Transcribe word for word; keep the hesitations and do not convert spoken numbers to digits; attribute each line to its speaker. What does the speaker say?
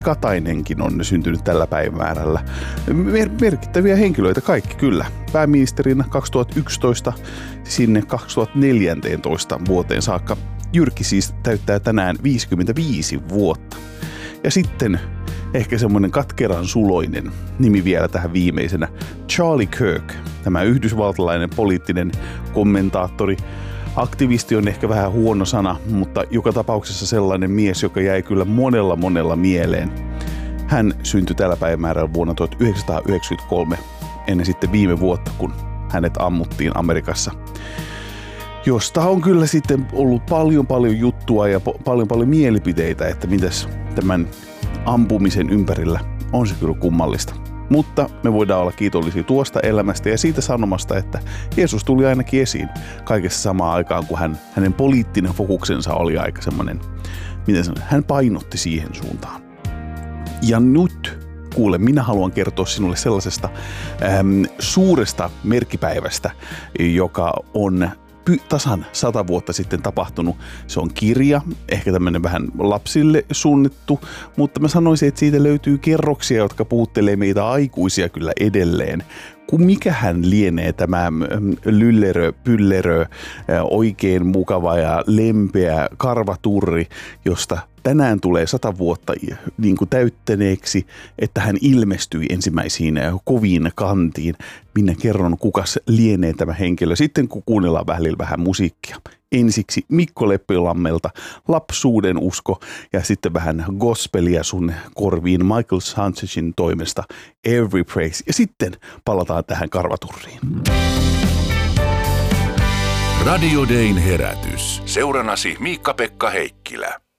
Speaker 1: Katainenkin on syntynyt tällä päivämäärällä. Mer- merkittäviä henkilöitä kaikki kyllä. Pääministerinä kaksituhattayksitoista sinne kaksituhattaneljätoista vuoteen saakka. Jyrki siis täyttää tänään viisikymmentäviisi vuotta. Ja sitten ehkä semmoinen katkeran suloinen nimi vielä tähän viimeisenä. Charlie Kirk, tämä yhdysvaltalainen poliittinen kommentaattori. Aktivisti on ehkä vähän huono sana, mutta joka tapauksessa sellainen mies, joka jäi kyllä monella monella mieleen. Hän syntyi tällä päivämäärällä vuonna tuhatyhdeksänsataayhdeksänkymmentäkolme, ennen sitten viime vuotta, kun hänet ammuttiin Amerikassa. Josta on kyllä sitten ollut paljon paljon juttua ja po- paljon paljon mielipiteitä, että mitäs tämän ampumisen ympärillä on se kyllä kummallista. Mutta me voidaan olla kiitollisia tuosta elämästä ja siitä sanomasta, että Jeesus tuli ainakin esiin kaikessa samaan aikaan, kun hän, hänen poliittinen fokuksensa oli aika semmoinen, miten sanon, hän painotti siihen suuntaan. Ja nyt, kuule, minä haluan kertoa sinulle sellaisesta äm, suuresta merkkipäivästä, joka on tasan sata vuotta sitten tapahtunut. Se on kirja, ehkä tämmöinen vähän lapsille suunnittu, mutta mä sanoisin, että siitä löytyy kerroksia, jotka puhuttelee meitä aikuisia kyllä edelleen. Kun mikähän lienee tämä lyllerö, pyllerö, oikein mukava ja lempeä karvaturri, josta tänään tulee sata vuotta niin kuin täyttäneeksi, että hän ilmestyi ensimmäisiin koviin kantiin. Minä kerron, kukas lienee tämä henkilö. Sitten kun kuunnellaan välillä vähän musiikkia. Ensiksi Mikko Leppilammelta Lapsuuden usko ja sitten vähän gospelia sun korviin Michael Sanchezin toimesta Every Praise. Ja sitten palataan tähän karvaturriin.
Speaker 2: Radio Dayn herätys. Seuranasi Miikka-Pekka Heikkilä.